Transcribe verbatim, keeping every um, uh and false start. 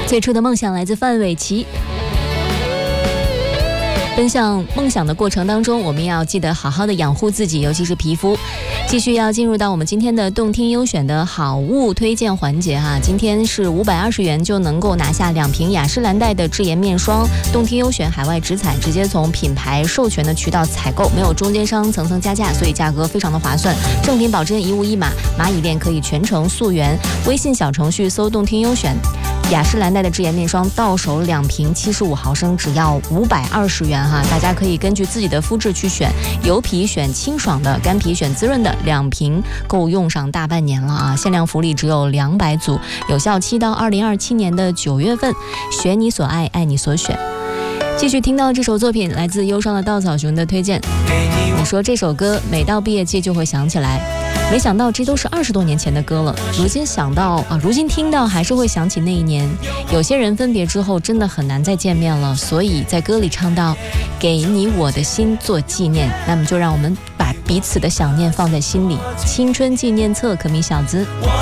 最初的梦想来自范玮琪。奔向梦想的过程当中，我们要记得好好的养护自己，尤其是皮肤。继续要进入到我们今天的动听优选的好物推荐环节哈。今天是五百二十元就能够拿下两瓶雅诗兰黛的智颜面霜，动听优选海外直采，直接从品牌授权的渠道采购，没有中间商层层加价，所以价格非常的划算。正品保真，一物一码，蚂蚁店可以全程溯源，微信小程序搜动听优选。雅诗兰黛的智颜面霜到手两瓶七十五毫升，只要五百二十元哈，大家可以根据自己的肤质去选，油皮选清爽的，干皮选滋润的，两瓶够用上大半年了啊！限量福利只有两百组，有效期到二零二七年的九月份，选你所爱，爱你所选。继续听到这首作品，来自忧伤的稻草熊的推荐。你说这首歌每到毕业季就会想起来，没想到这都是二十多年前的歌了，如今想到啊，如今听到还是会想起那一年。有些人分别之后真的很难再见面了，所以在歌里唱到给你我的心做纪念，那么就让我们把彼此的想念放在心里。青春纪念册，可米小子。